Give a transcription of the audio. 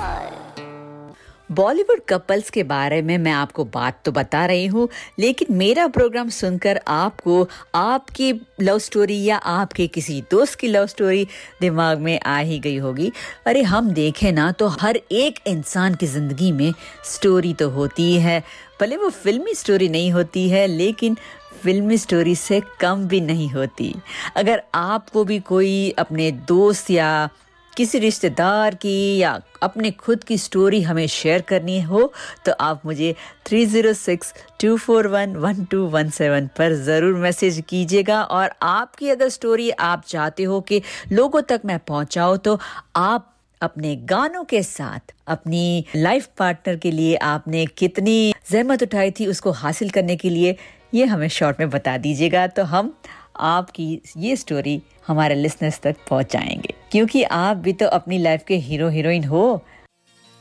Bollywood couples के बारे में मैं आपको बात तो बता रही हूँ, लेकिन मेरा प्रोग्राम सुनकर आपको आपकी लव स्टोरी या आपके किसी दोस्त की लव स्टोरी दिमाग में आ ही गई होगी। अरे हम देखें ना तो हर एक इंसान की ज़िंदगी में स्टोरी तो होती ही है, भले वो फिल्मी स्टोरी नहीं होती है लेकिन फिल्मी स्टोरी से कम भी नहीं होती। अगर आपको भी कोई अपने दोस्त या किसी रिश्तेदार की या अपने खुद की स्टोरी हमें शेयर करनी हो तो आप मुझे 3062411217 पर ज़रूर मैसेज कीजिएगा। और आपकी अगर स्टोरी आप चाहते हो कि लोगों तक मैं पहुंचाऊं तो आप अपने गानों के साथ अपनी लाइफ पार्टनर के लिए आपने कितनी ज़हमत उठाई थी उसको हासिल करने के लिए ये हमें शॉर्ट में बता दीजिएगा, तो हम आपकी ये स्टोरी हमारे लिसनर्स तक पहुंचाएंगे, क्योंकि आप भी तो अपनी लाइफ के हीरो हीरोइन हो।